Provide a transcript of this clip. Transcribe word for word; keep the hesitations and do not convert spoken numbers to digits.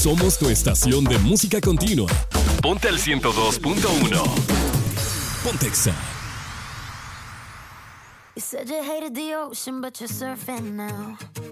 Somos tu estación de música continua. Ponte al ciento dos punto uno. Pontexa. You said you hated the ocean, but you're surfing now.